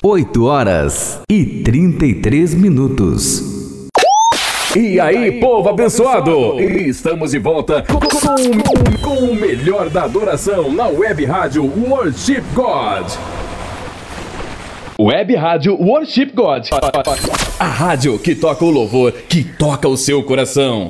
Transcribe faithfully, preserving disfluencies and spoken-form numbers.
oito horas e trinta e três minutos. E aí, povo abençoado! Estamos de volta com, com, com o melhor da adoração na Web Rádio Worship God. Web Rádio Worship God. A rádio que toca o louvor, que toca o seu coração.